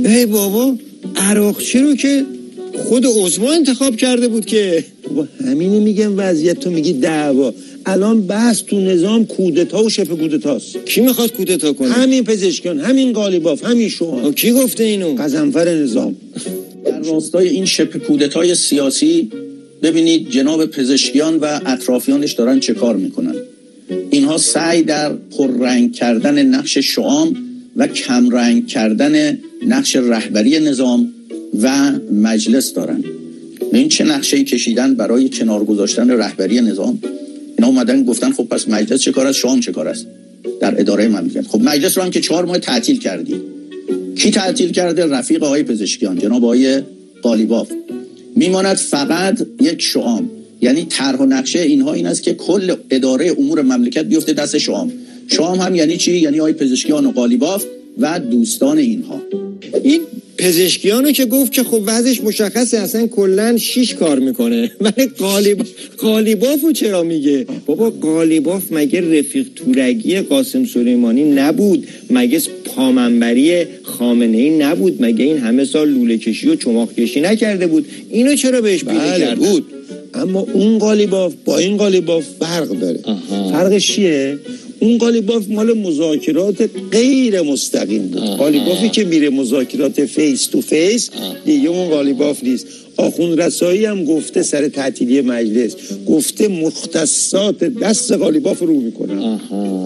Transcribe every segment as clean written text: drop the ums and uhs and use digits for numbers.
ای بابا، عراقچی رو که خود عثمان انتخاب کرده بود که. بابا همینه میگم، وضعیت تو میگی دعوا. الان بحث تو نظام کودتا و شبه کودتاست. کی میخواد کودتا کنه؟ همین پزشکیان، همین قالیباف، همین شوهان. کی گفته اینو؟ غضنفر نظام. در راستای این شبه کودتای سیاسی ببینید جناب پزشکیان و اطرافیانش دارن چه کار میکنن. اینها سعی در پررنگ کردن نقش شعام و کمرنگ کردن نقش رهبری نظام و مجلس دارن. این چه نقشه‌ای کشیدن برای کنار گذاشتن رهبری نظام. اینا اومدن گفتن خب پس مجلس چه کار است، شعام چه کار است در اداره مملکت. خب مجلس رو هم که 4 ماه تعطیل کردی. کی تعطیل کرده؟ رفیق آقای پزشکیان، جناب آقای قالیباف. میماند فقط یک شعام. یعنی طرح و نقشه اینها این است که کل اداره امور مملکت بیفته دست شعام. شعام هم یعنی چی؟ یعنی آقای پزشکیان و قالیباف و دوستان اینها. این پزشکیانو که گفت که خب وضعش مشخصه، اصلا کلن 6 کار میکنه. ولی قالیبافو چرا میگه؟ بابا قالیباف مگه رفیق تورگی قاسم سلیمانی نبود؟ مگه پامنبری خامنه‌ای نبود؟ مگه این همه سال لوله کشی و چماق کشی نکرده بود؟ اینو چرا بهش بیله کرد بود؟ اما اون قالیباف با این قالیباف فرق داره. فرقش چیه؟ اون قالیباف مال مذاکرات غیر مستقیم بود. قالیبافی که میره مذاکرات فیس تو فیس دیگه اون قالیباف نیست. آخوند رسایی هم گفته سر تعطیلی مجلس، گفته مختصات دست قالیباف رو میکنن.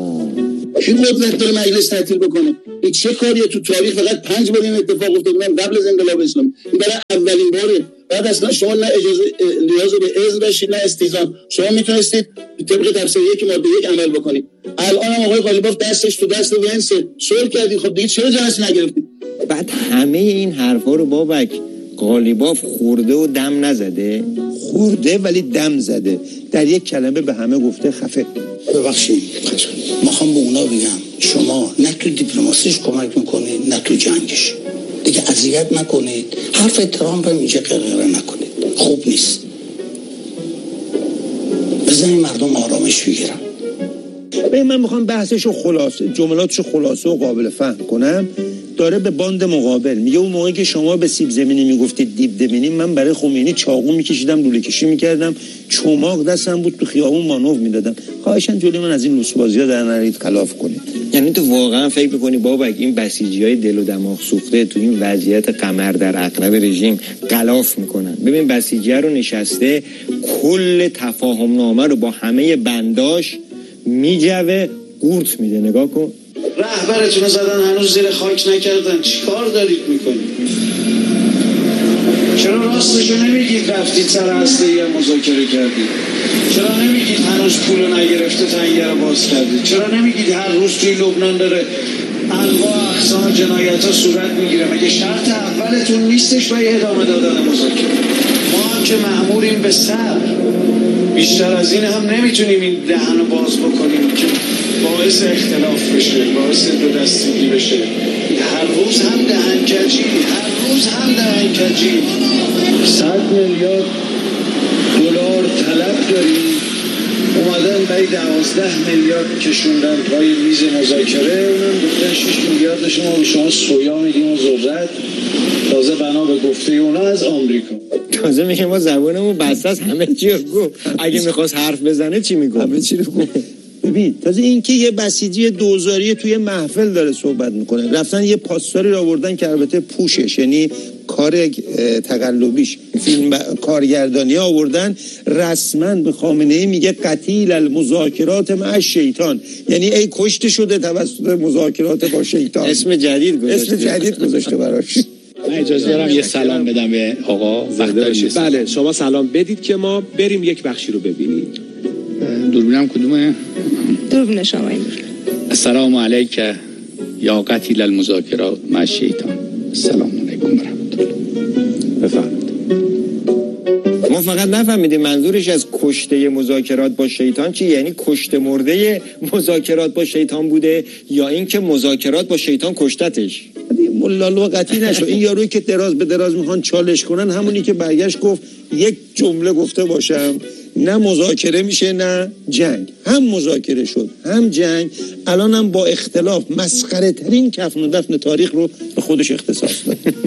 کی قدرت داره مجلس تعطیل بکنه؟ این چه کاریه؟ تو تاریخ فقط 5 بار این اتفاق افتاده قبل از انقلاب اسلامی. این برای اولین باره. بعد اصلا شما نه اجازه نیاز به اذن داشتید نه استیزان. شما میتونستید طبق تفسیر 1 ماده 1 عمل بکنید. الان هم آقای قالیباف دستش تو دست ونس صلح کردی. خب دیگه چرا جلسه نگرفتید؟ بعد همه این حرفا رو بابک قالیباف خورده و دم نزده؟ خورده ولی دم زده. در یک کلمه به همه گفته خفه. ببخشید میخوام به اونا بگم شما نه تو دیپلماسیش کمک میکنید نه تو جنگش. دیگه اذیت نکنید. حرف ترامپ هم اینجا قرقره نکنید. خوب نیست. بزنید مردم آرامش بگیرن. من میخوام بحثشو خلاصه، جملاتشو خلاصه و قابل فهم کنم. داره به باند مقابل میگه اون موقعی که شما به سیب زمینی میگفتید دیب زمینی، من برای خمینی چاقو میکشیدم، لوله کشی میکردم، چماق دستم بود، تو خیابون مانور میدادم. خواهشاً جلوی من از این لوسبازی‌ها در نرید، خلاف کنید. یعنی تو واقعا فکر می‌کنی بابک این بسیجی‌های دل و دماغ سوخته تو این وضعیت قمر در عقرب رژیم غلاف میکنن؟ ببین بسیجیه رو نشسته کل تفاهم نامه رو با همه بنداش میجوه قورت میده. نگاه کن. رهبرتون رو زدن هنوز زیر خاک نکردن. چی کار دارید میکنید؟ چرا راستشو نمیگید رفتید سر هسته‌ای مذاکره کردید؟ چرا نمیگید هنوز پول نگرفته تنگه رو باز کردید؟ چرا نمیگید هر روز توی لبنان داره انواع اقسام جنایت ها صورت میگیره؟ مگه شرط اولتون نیستش برای ادامه دادن مذاکره؟ ما هم که مأموریم به صبر. بیشتر از این هم نمیتونیم این دهن رو باز بکنیم که باعث اختلاف بشه، باعث دو دستگی بشه. هر روز هم دهنکجی، هر روز هم دهنکجی. 100 میلیارد دلار طلب داریم، اومدن برای 12 میلیارد کشوندن پای میز مذاکره. اونم گفتن 6 میلیارد شما سویا میدیم و ذرت، تازه بنا به گفته اونا از آمریکا. تازه میگه ما زبانمون بسته است، همه چی رو گفت. اگه میخواست حرف بزنه چی میگفت؟ همه چی رو گفت. ببین تازه این که یه بسیجی دوزاری توی محفل داره صحبت میکنه، رفتن یه پاسداری رو آوردن که البته پوشش، یعنی کار تقلبیش فیلم کارگردانی آوردن، رسما به خامنه‌ای میگه قتیل المذاکرات مع الشیطان، یعنی ای کشته شده توسط مذاکرات با شیطان. اسم جدید گذاشته براش. من اجازه دارم یه سلام بدم به آقا. بله شما سلام بدید که ما بریم یک بخشی رو ببینیم. دوربینم کدومه؟ دوربین شما این. السلام علیک یا قتیل المذاکرات مع الشیطان. السلام علیکم و رحمت الله. بفرمایید. ما فقط نفهمیدیم منظورش از کشته مذاکرات با شیطان چی؟ یعنی کشته مرده مذاکرات با شیطان بوده یا اینکه مذاکرات با شیطان کشتتش؟ ملالو قطعی نشو. این یارویی که دراز به دراز میخوان چالش کنن همونی که برگشت گفت یک جمله گفته باشم نه مذاکره میشه نه جنگ. هم مذاکره شد هم جنگ، الان هم با اختلاف مسخره ترین کفن و دفن تاریخ رو به خودش اختصاص داد.